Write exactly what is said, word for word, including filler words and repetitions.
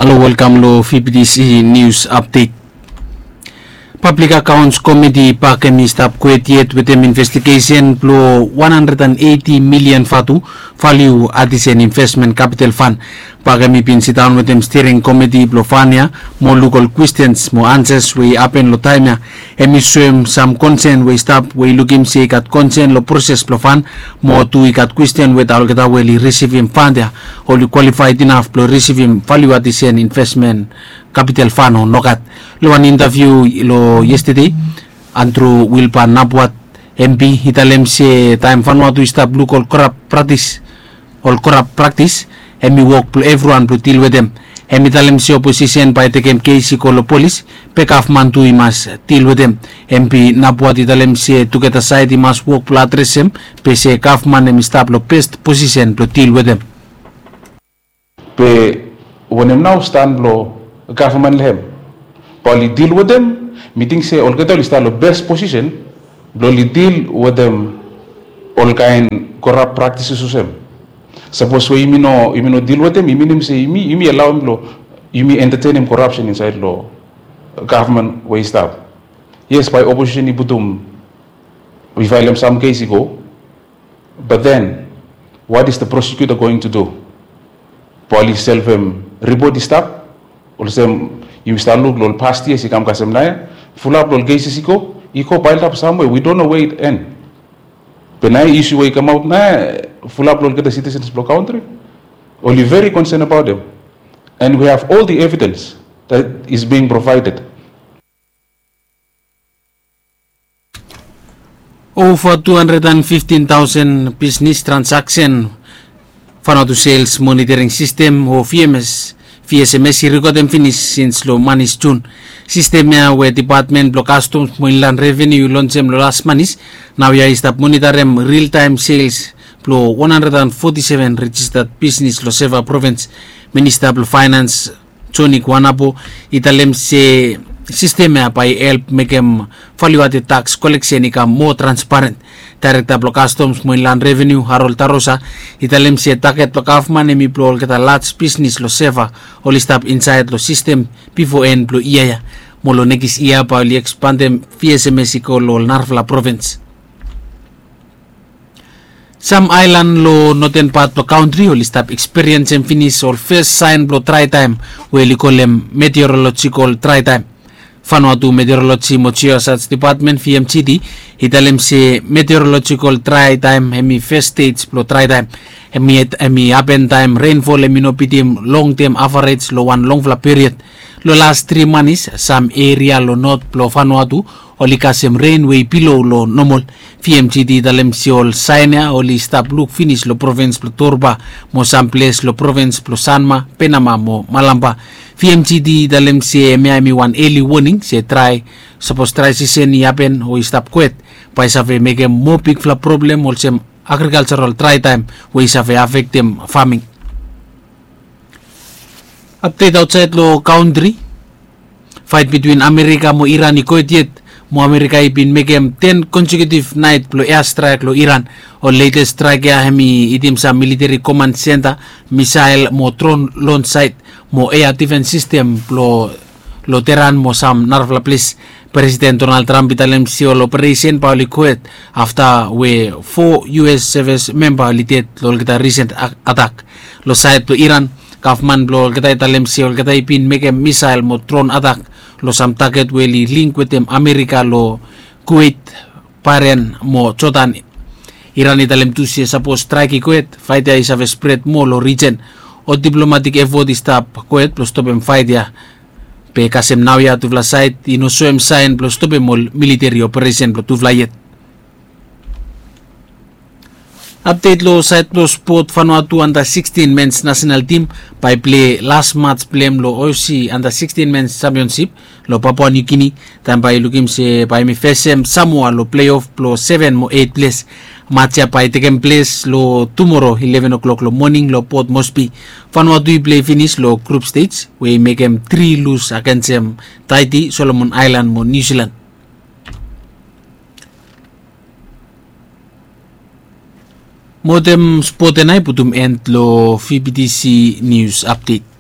Hello, welcome to V P D C News Update. Public Accounts Committee pakemi stop kwetiet with them investigation plo one hundred eighty million fatu value addition investment capital fund. Pakemi pin sit down with them steering committee plo fania mo local questions mo answers we apen lo time emisum some concern we stop we looking see kat concern lo process plo fan mo tu ikat question with all kata we receiving fund ya or qualified enough plo receiving value addition investment capital fund on nokat lo an interview lo yesterday Andrew Wilpan Nabuat M P hitalem se time fan watu stop local corrupt practice or corrupt practice and we work to everyone to deal with them. And hitalem se opposition by taking case ko lo police pick off man to mas deal with them. M P Nabuat hitalem se to get aside he must work to address him pe se kaf man and stop lo best position to deal with them. Pe when him now stand lo government lehem poli deal with them meeting say all get all stand lo best position lo deal with them all kind corrupt practices usem. Suppose we you know you know deal with them, you mean him say you you allow him lo you mean entertain him corruption inside law government way stuff. Yes, by opposition he putum we file him some case go, but then what is the prosecutor going to do? Police self him report the stuff or some you start look lol past years he come kasem na full up lol cases he go he go piled up somewhere we don't know where it end. When I issue will come out now, full up get the citizens block country. Only very concerned about them. And we have all the evidence that is being provided. Over two hundred fifteen thousand business transaction financial sales monitoring system or V M S V S M S record and finish since lo manis June. System ya we department block customs mo inland revenue launch lo last manis. Now ya stop monitor them real time sales plo one hundred forty-seven registered business lo Seva province. Minister of Finance Johnny Kwanapo italem se system ya by help make them value added tax collection ika more transparent. Director of Customs mo inland revenue Harold Tarosa italem se target lo kafman emi plo kita large business lo Seva all stop inside lo system before end plo iya mo lo nekis iya pa li expand V S M S ko lo Narfla province. Some island lo noten part of country will stop experience and finish or first sign lo try time we li call them meteorological try time. Vanuatu Meteorology Mochiosats Department V M C D italem se meteorological try time hemi first stage lo try time hemi hemi happen time rainfall hemi no pitim long term average lo one long period lo last three months some area lo not lo Vanuatu oli kasem rainway below lo normal V M C D italem se ol saina oli stop look finish lo province lo Torba mo some place lo province lo Sanma Penama mo Malamba V M C D dalam si Miami one early warning si try suppose try si sen yapen o stop quit pa isa fe make more big fla problem or some agricultural try time we isa fe affect them farming. Update outside lo country fight between America mo Iran ni Kuwait mo America ibin make ten consecutive night lo airstrike lo Iran o latest strike ya hemi itim sa military command center missile mo drone launch site mo air defense system lo lo teran mo sam narfla place. President Donald Trump italem si operation pa li Kuwait after we four U S service member litet lo kita recent attack lo site lo Iran kafman lo kita italem si ol kita ipin make missile mo drone attack lo sam target we li link with them America lo Kuwait paren mo chotan Iran italem tu si suppose strike Kuwait fight ya isa spread mo lo region o diplomatic effort stop Kuwait plus stop em fight ya pe kasem now ya tu vla site ino so em sign plus stop em military operation plus tu vla yet. Update lo site lo sport Vanuatu under sixteen men's national team by play last match play lo O C under sixteen men's championship lo Papua New Guinea tan by looking se by mi fesem Samoa lo playoff lo seven mo eight place match ya by taken place lo tomorrow eleven o'clock lo morning lo Port Moresby. Vanuatu play finish lo group stage we make them three lose against them Tahiti, Solomon Island mo New Zealand. Modem spotenai putum end lo V P D C News Update.